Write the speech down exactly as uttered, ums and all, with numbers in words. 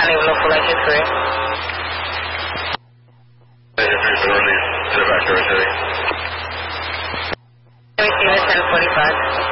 County of local light history. Receiver ten forty-five.